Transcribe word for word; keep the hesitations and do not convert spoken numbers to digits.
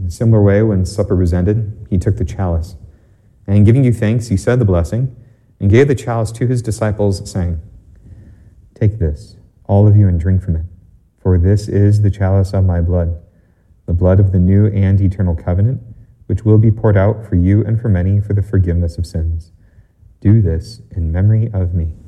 In a similar way, when supper was ended, he took the chalice, and giving you thanks, he said the blessing, and gave the chalice to his disciples, saying, "Take this, all of you, and drink from it, for this is the chalice of my blood, the blood of the new and eternal covenant, which will be poured out for you and for many for the forgiveness of sins. Do this in memory of me."